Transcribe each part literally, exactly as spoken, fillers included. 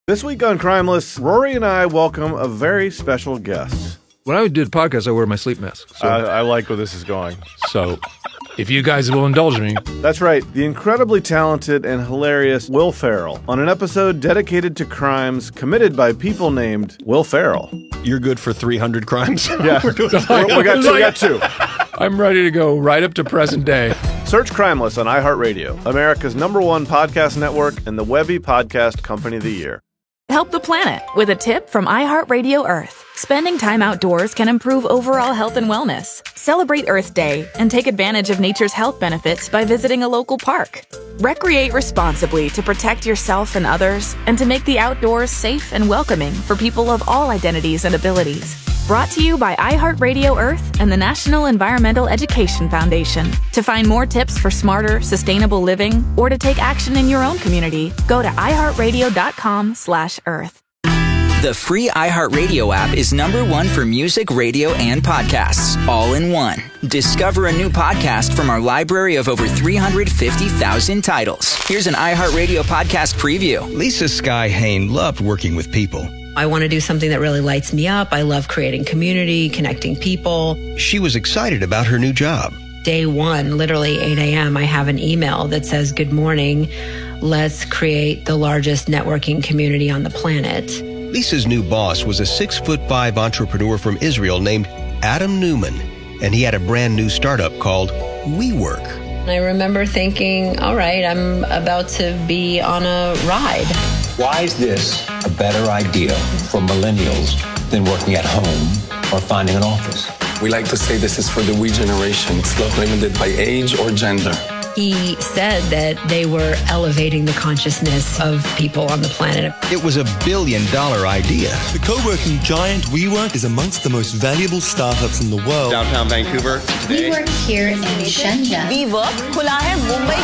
This week on Crimeless, Rory and I welcome a very special guest. When I did podcasts, I wear my sleep mask. So, I, I like where this is going. So, if you guys will indulge me. That's right, the incredibly talented and hilarious Will Ferrell on an episode dedicated to crimes committed by people named Will Ferrell. You're good for three hundred crimes? Yeah, we got two. We got two. I'm ready to go right up to present day. Search Crimeless on iHeartRadio, America's number one podcast network and the Webby Podcast Company of the Year. Help the planet with a tip from iHeartRadio Earth. Spending time outdoors can improve overall health and wellness. Celebrate Earth Day and take advantage of nature's health benefits by visiting a local park. Recreate responsibly to protect yourself and others and to make the outdoors safe and welcoming for people of all identities and abilities. Brought to you by iHeartRadio Earth and the National Environmental Education Foundation. To find more tips for smarter, sustainable living or to take action in your own community, go to iHeartRadio.com slash Earth. The free iHeartRadio app is number one for music, radio, and podcasts, all in one. Discover a new podcast from our library of over three hundred fifty thousand titles. Here's an iHeartRadio podcast preview. Lisa Sky Hain loved working with people. I want to do something that really lights me up. I love creating community, connecting people. She was excited about her new job. Day one, literally eight a.m., I have an email that says, "Good morning. Let's create the largest networking community on the planet." Lisa's new boss was a six foot five entrepreneur from Israel named Adam Newman, and he had a brand new startup called WeWork. And I remember thinking, all right, I'm about to be on a ride. Why is this a better idea for millennials than working at home or finding an office? We like to say this is for the we generation. It's not limited by age or gender. He said that they were elevating the consciousness of people on the planet. It was a billion dollar idea. The co-working giant WeWork is amongst the most valuable startups in the world. Downtown Vancouver. We work here in Shenzhen. WeWork खुला है मुंबई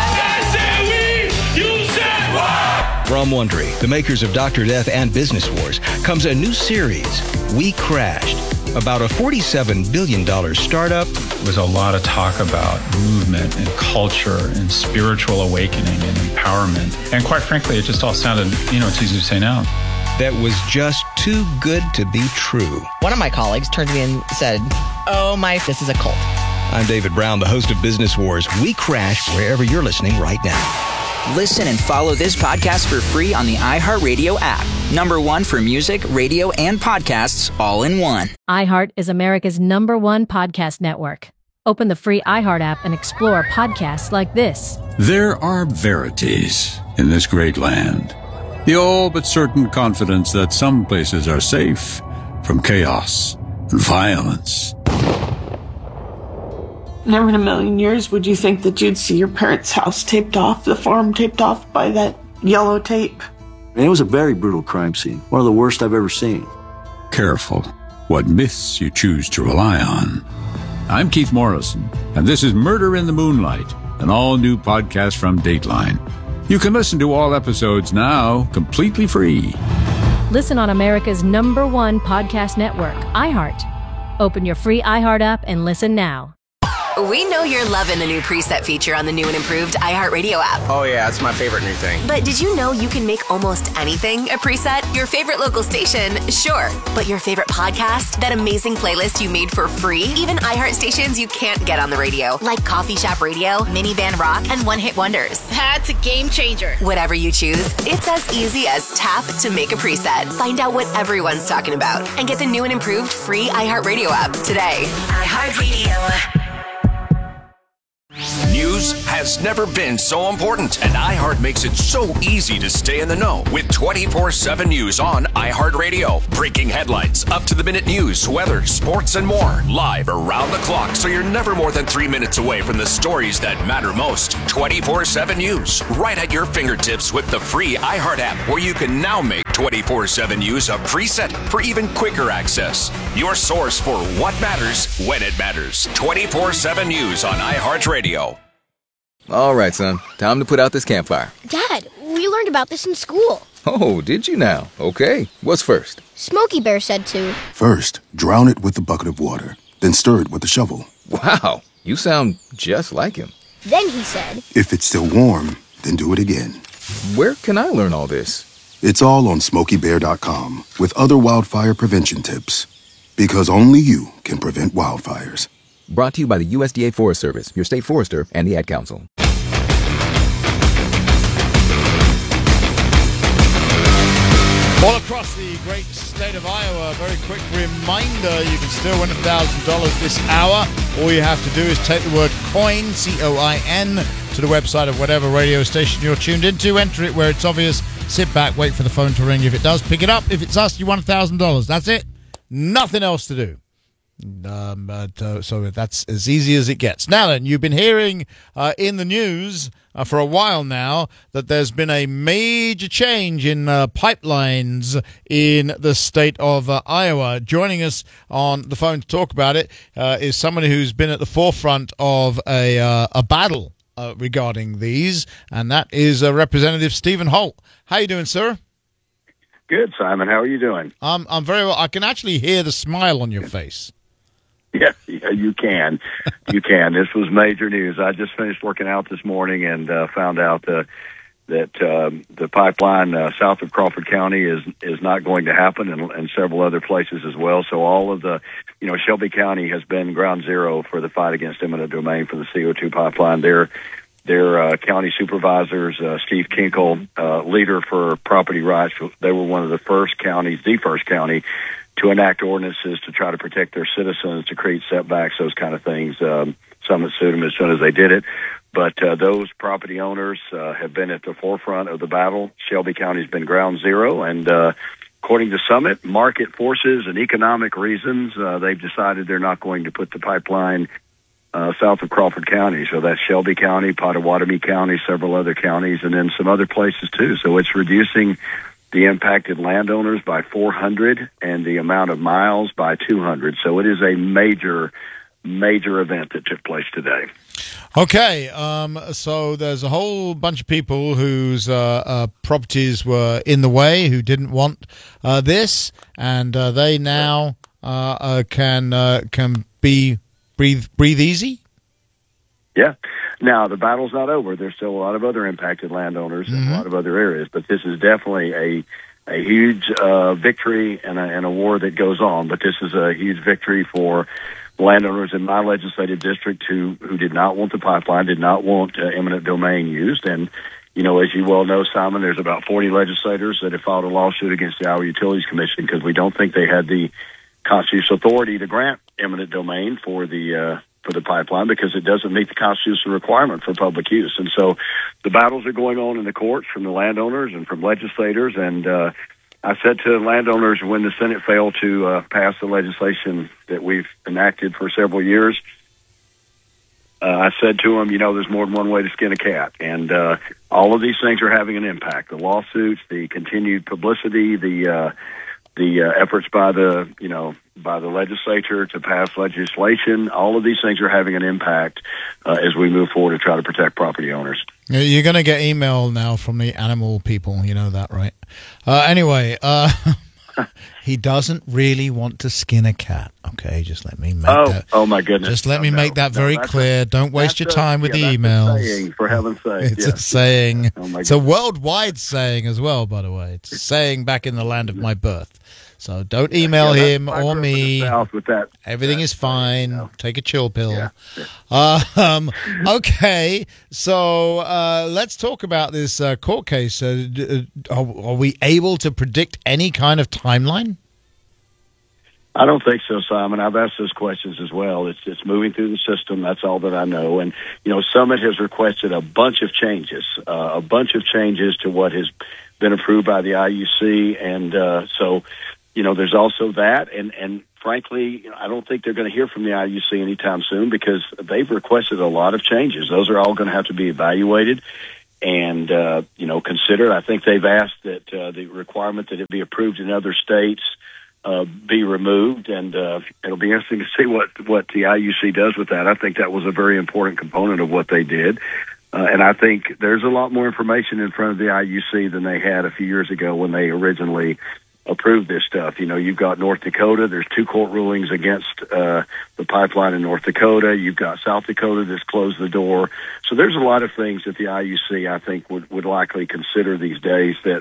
के From Wondery, the makers of Doctor Death and Business Wars, comes a new series, We Crashed, about a forty-seven billion dollars startup. There was a lot of talk about movement and culture and spiritual awakening and empowerment. And quite frankly, it just all sounded, you know, it's easy to say now. That was just too good to be true. One of my colleagues turned to me and said, "Oh my, this is a cult." I'm David Brown, the host of Business Wars. We Crash wherever you're listening right now. Listen and follow this podcast for free on the iHeartRadio app. Number one for music, radio, and podcasts, all in one. iHeart is America's number one podcast network. Open the free iHeart app and explore podcasts like this. There are verities in this great land. The all but certain confidence that some places are safe from chaos and violence. Never in a million years would you think that you'd see your parents' house taped off, the farm taped off by that yellow tape. And it was a very brutal crime scene, one of the worst I've ever seen. Careful what myths you choose to rely on. I'm Keith Morrison, and this is Murder in the Moonlight, an all-new podcast from Dateline. You can listen to all episodes now completely free. Listen on America's number one podcast network, iHeart. Open your free iHeart app and listen now. We know you're loving the new preset feature on the new and improved iHeartRadio app. Oh yeah, it's my favorite new thing. But did you know you can make almost anything a preset? Your favorite local station, sure. But your favorite podcast? That amazing playlist you made for free? Even iHeart stations you can't get on the radio, like Coffee Shop Radio, Minivan Rock, and One Hit Wonders. That's a game changer. Whatever you choose, it's as easy as tap to make a preset. Find out what everyone's talking about and get the new and improved free iHeartRadio app today. iHeartRadio. News has never been so important, and iHeart makes it so easy to stay in the know with twenty-four seven News on iHeartRadio. Breaking headlines, up-to-the-minute news, weather, sports, and more. Live around the clock, so you're never more than three minutes away from the stories that matter most. twenty-four seven News, right at your fingertips with the free iHeart app, where you can now make twenty-four seven News a preset for even quicker access. Your source for what matters when it matters. twenty-four seven News on iHeartRadio. All right, son. Time to put out this campfire. Dad, we learned about this in school. Oh, did you now? Okay. What's first? Smokey Bear said to. First, drown it with a bucket of water. Then stir it with a shovel. Wow. You sound just like him. Then he said. If it's still warm, then do it again. Where can I learn all this? It's all on smokey bear dot com with other wildfire prevention tips. Because only you can prevent wildfires. Brought to you by the U S D A Forest Service, your state forester, and the Ad Council. All across the great state of Iowa, a very quick reminder, you can still win one thousand dollars this hour. All you have to do is take the word COIN, C O I N, to the website of whatever radio station you're tuned into. Enter it where it's obvious. Sit back, wait for the phone to ring. If it does, pick it up. If it's us, you won one thousand dollars. That's it. Nothing else to do. Um, but, uh, so that's as easy as it gets. Now then, you've been hearing uh, in the news uh, for a while now that there's been a major change in uh, pipelines in the state of uh, Iowa. Joining us on the phone to talk about it uh, is someone who's been at the forefront of a, uh, a battle uh, regarding these, and that is uh, Representative Stephen Holt. How you doing, sir? Good, Simon. How are you doing? Um, I'm very well. I can actually hear the smile on your face. Yeah, yeah, you can. You can. This was major news. I just finished working out this morning and uh, found out uh, that um, the pipeline uh, south of Crawford County is is not going to happen, and, and several other places as well. So all of the, you know, Shelby County has been ground zero for the fight against eminent domain for the C O two pipeline. Their their uh, county supervisors, uh, Steve Kinkle, uh, leader for property rights, they were one of the first counties, the first county, to enact ordinances to try to protect their citizens, to create setbacks, those kind of things. Um, some had sued them as soon as they did it. But uh, those property owners uh, have been at the forefront of the battle. Shelby County's been ground zero, and uh, according to Summit, market forces and economic reasons, uh, they've decided they're not going to put the pipeline uh, south of Crawford County. So that's Shelby County, Pottawatomie County, several other counties, and then some other places too. So it's reducing the impacted landowners by four hundred and the amount of miles by two hundred. So it is a major, major event that took place today. Okay, um, so there's a whole bunch of people whose uh, uh, properties were in the way, who didn't want uh, this, and uh, they now uh, uh, can uh, can be breathe breathe easy. Yeah. Now, the battle's not over. There's still a lot of other impacted landowners mm-hmm. in a lot of other areas, but this is definitely a a huge uh, victory and a, and a war that goes on. But this is a huge victory for landowners in my legislative district who, who did not want the pipeline, did not want uh, eminent domain used. And, you know, as you well know, Simon, there's about forty legislators that have filed a lawsuit against the Iowa Utilities Commission because we don't think they had the constitutional authority to grant eminent domain for the uh for the pipeline because it doesn't meet the constitutional requirement for public use. And so the battles are going on in the courts from the landowners and from legislators. And uh, I said to landowners when the Senate failed to uh, pass the legislation that we've enacted for several years, uh, I said to them, you know, there's more than one way to skin a cat. And uh, all of these things are having an impact. The lawsuits, the continued publicity, the uh, the uh, efforts by the, you know, by the legislature to pass legislation, all of these things are having an impact uh, as we move forward to try to protect property owners. You're going to get email now from the animal people. You know that, right? Uh, anyway, uh, he doesn't really want to skin a cat. Okay, just let me make oh, that. Oh, my goodness. Just let no, me no, make that no, very clear. A, Don't waste your time a, with yeah, the emails. A saying, for heaven's sake. It's yeah. a saying. Oh my it's a worldwide saying as well, by the way. It's a saying back in the land of my birth. So don't email yeah, him or me. With that, Everything that, is fine. You know. Take a chill pill. Yeah, yeah. Uh, um, okay, so uh, let's talk about this uh, court case. Uh, are, are we able to predict any kind of timeline? I don't think so, Simon. I've asked those questions as well. It's it's moving through the system. That's all that I know. And, you know, Summit has requested a bunch of changes, uh, a bunch of changes to what has been approved by the I U C. And uh, so, you know, there's also that. And, and frankly, I don't think they're going to hear from the I U C anytime soon because they've requested a lot of changes. Those are all going to have to be evaluated and, uh, you know, considered. I think they've asked that uh, the requirement that it be approved in other states Uh, be removed, and uh, it'll be interesting to see what, what the I U C does with that. I think that was a very important component of what they did, uh, and I think there's a lot more information in front of the I U C than they had a few years ago when they originally approved this stuff. You know, you've got North Dakota. There's two court rulings against uh, the pipeline in North Dakota. You've got South Dakota that's closed the door. So there's a lot of things that the I U C, I think, would, would likely consider these days that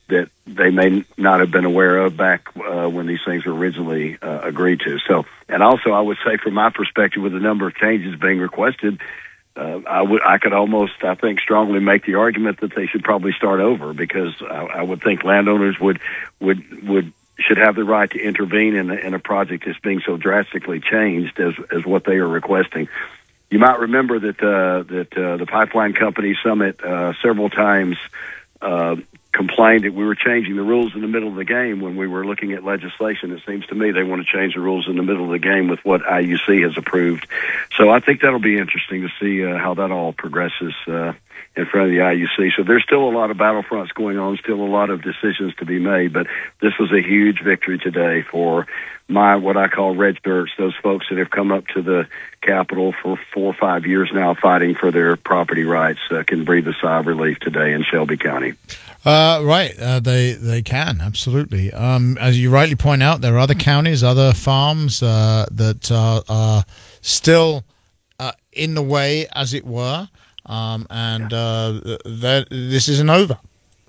that they may not have been aware of back uh, when these things were originally uh, agreed to. So, and also I would say from my perspective, with the number of changes being requested, uh, I would I could almost, I think, strongly make the argument that they should probably start over, because I, I would think landowners would would would should have the right to intervene in a, in a project that's being so drastically changed as as what they are requesting. You might remember that uh, that uh, the pipeline company Summit uh, several times uh, complained that we were changing the rules in the middle of the game when we were looking at legislation. It seems to me they want to change the rules in the middle of the game with what I U C has approved. So I think that'll be interesting to see uh, how that all progresses uh, in front of the I U C. So there's still a lot of battlefronts going on, still a lot of decisions to be made, but this was a huge victory today for my, what I call red shirts, those folks that have come up to the Capitol for four or five years now fighting for their property rights, uh, can breathe a sigh of relief today in Shelby County. Uh, right, uh, they they can, absolutely. Um, as you rightly point out, there are other counties, other farms uh, that are, are still uh, in the way, as it were, um, and uh, that this isn't over.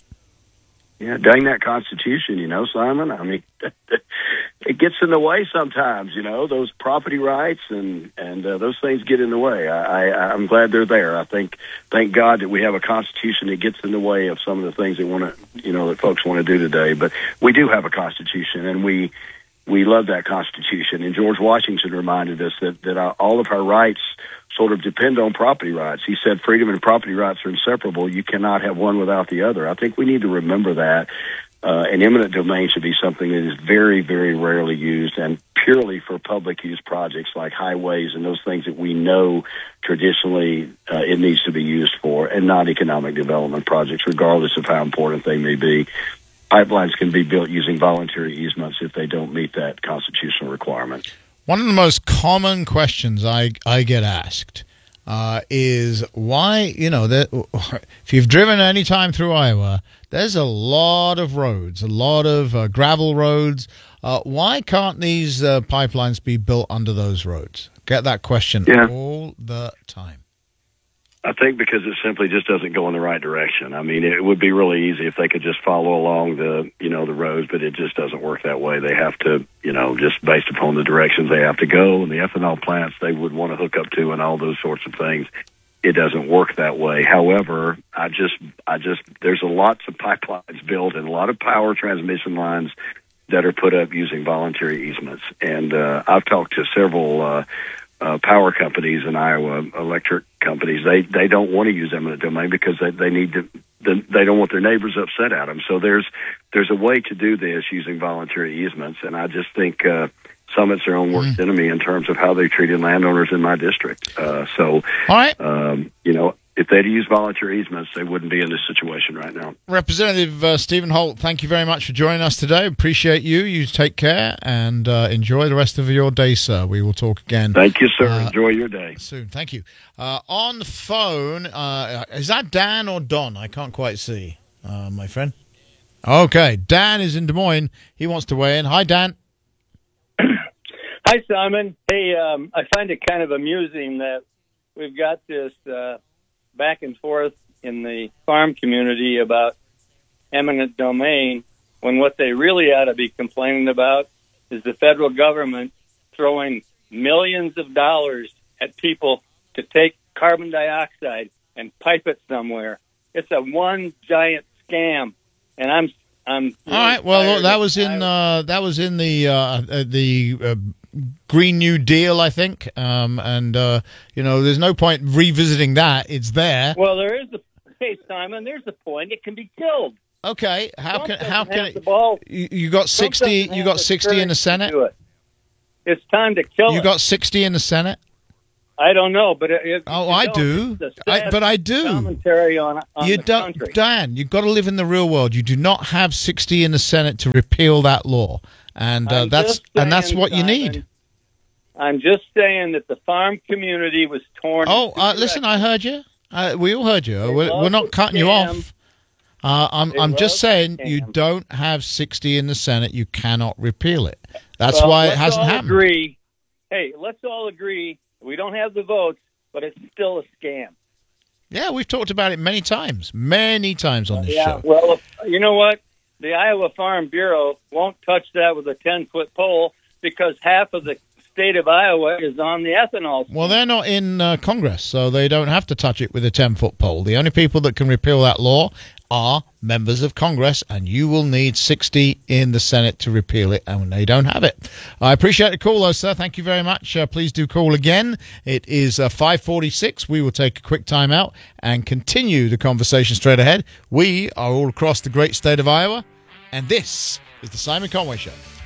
Yeah, dang that Constitution, you know, Simon. I mean, it gets in the way sometimes, you know, those property rights and, and uh, those things get in the way. I, I, I'm glad they're there. I think, thank God that we have a Constitution that gets in the way of some of the things that want to, you know, that folks want to do today. But we do have a Constitution, and we we love that Constitution. And George Washington reminded us that, that our, all of our rights sort of depend on property rights. He said freedom and property rights are inseparable. You cannot have one without the other. I think we need to remember that. Uh, and eminent domain should be something that is very, very rarely used, and purely for public use projects like highways and those things that we know traditionally uh, it needs to be used for, and not economic development projects, regardless of how important they may be. Pipelines can be built using voluntary easements if they don't meet that constitutional requirement. One of the most common questions I, I get asked uh, is why, you know, that if you've driven any time through Iowa, there's a lot of roads, a lot of uh, gravel roads. Uh, why can't these uh, pipelines be built under those roads? Get that question yeah. all the time. I think because it simply just doesn't go in the right direction. I mean, it would be really easy if they could just follow along the, you know, the roads, but it just doesn't work that way. They have to, you know, just based upon the directions they have to go and the ethanol plants they would want to hook up to and all those sorts of things. It doesn't work that way. However, I just, I just, there's a lots of pipelines built and a lot of power transmission lines that are put up using voluntary easements. And uh, I've talked to several uh, uh, power companies in Iowa, electric companies. They they don't want to use eminent domain because they, they need to. They don't want their neighbors upset at them. So there's there's a way to do this using voluntary easements, and I just think uh, Summit's their own worst mm. enemy in terms of how they treated landowners in my district. Uh, so, all right, um, you know. If they'd used voluntary easements, they wouldn't be in this situation right now. Representative uh, Stephen Holt, thank you very much for joining us today. Appreciate you. You take care and uh, enjoy the rest of your day, sir. We will talk again. Thank you, sir. Uh, enjoy your day. Soon. Thank you. Uh, on the phone, uh, is that Dan or Don? I can't quite see, uh, my friend. Okay, Dan is in Des Moines. He wants to weigh in. Hi, Dan. Hi, Simon. Hey, um, I find it kind of amusing that we've got this uh, back and forth in the farm community about eminent domain when what they really ought to be complaining about is the federal government throwing millions of dollars at people to take carbon dioxide and pipe it somewhere. It's a one giant scam, and I'm I'm all right. Well, look, that was in uh, that was in the uh, the uh, Green New Deal, I think, um, and uh, you know, there's no point revisiting that. It's there. Well, there is the hey Simon. There's the point. It can be killed. Okay, how Trump can how can it? Ball. You, you got sixty? You got sixty in the Senate. It. It's time to kill. You it. got sixty in the Senate. I don't know, but it, oh, I do. I, but I do. Commentary on, on you the don't, country. Dan. You've got to live in the real world. You do not have sixty in the Senate to repeal that law, and uh, that's saying, and that's what Simon, you need. I'm just saying that the farm community was torn. Oh, uh, listen, I heard you. Uh, we all heard you. We're, we're not cutting you off. Uh, I'm I'm just saying you don't have sixty in the Senate. You cannot repeal it. That's well, why it hasn't all happened. Agree. Hey, let's all agree. We don't have the votes, but it's still a scam. Yeah, we've talked about it many times, many times on this yeah, show. Well, you know what? the Iowa Farm Bureau won't touch that with a ten-foot pole because half of the state of Iowa is on the ethanol. Well, they're not in uh, Congress, so they don't have to touch it with a ten-foot pole. The only people that can repeal that law are members of Congress, and you will need sixty in the Senate to repeal it, and they don't have it. I appreciate the call, though, sir. Thank you very much. Uh, please do call again. It is uh, five forty-six. We will take a quick time out and continue the conversation straight ahead. We are all across the great state of Iowa, and this is the Simon Conway Show.